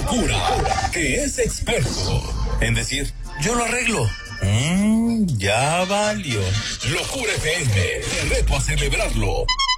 Locura, que es experto en decir, yo lo arreglo. Ya valió. Locura FM, te reto a celebrarlo.